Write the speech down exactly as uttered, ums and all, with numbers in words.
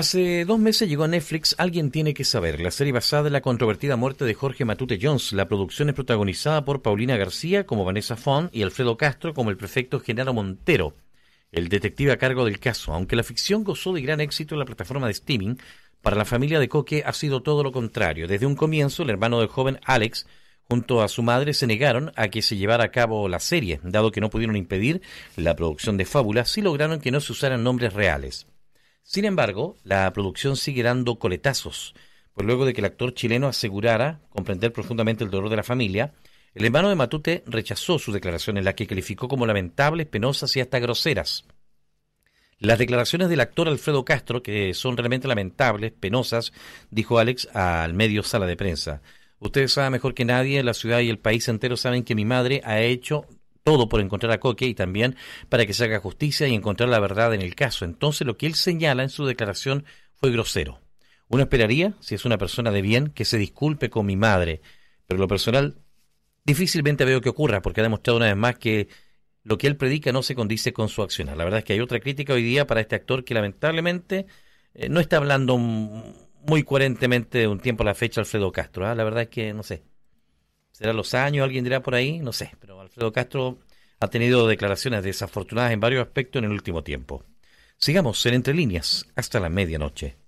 Hace dos meses llegó a Netflix Alguien tiene que saber, la serie basada en la controvertida muerte de Jorge Matute Jones. La producción es protagonizada por Paulina García como Vanessa Font y Alfredo Castro como el prefecto Genaro Montero, el detective a cargo del caso. Aunque la ficción gozó de gran éxito en la plataforma de streaming, para la familia de Coque ha sido todo lo contrario. Desde un comienzo, el hermano del joven Alex, junto a su madre, se negaron a que se llevara a cabo la serie. Dado que no pudieron impedir la producción de Fábula, sí lograron que no se usaran nombres reales. Sin embargo, la producción sigue dando coletazos, pues luego de que el actor chileno asegurara comprender profundamente el dolor de la familia, el hermano de Matute rechazó su declaración en la que calificó como lamentables, penosas y hasta groseras. Las declaraciones del actor Alfredo Castro, que son realmente lamentables, penosas, dijo Alex al medio Sala de Prensa. Ustedes saben mejor que nadie, la ciudad y el país entero saben que mi madre ha hecho todo por encontrar a Coque y también para que se haga justicia y encontrar la verdad en el caso. Entonces lo que él señala en su declaración fue grosero. Uno esperaría, si es una persona de bien, que se disculpe con mi madre, pero lo personal difícilmente veo que ocurra, porque ha demostrado una vez más que lo que él predica no se condice con su accionar. La verdad es que hay otra crítica hoy día para este actor que lamentablemente eh, no está hablando muy coherentemente de un tiempo a la fecha Alfredo Castro. ¿eh? La verdad es que no sé. ¿Será los años? ¿Alguien dirá por ahí? No sé. Pero Alfredo Castro ha tenido declaraciones desafortunadas en varios aspectos en el último tiempo. Sigamos en Entre Líneas hasta la medianoche.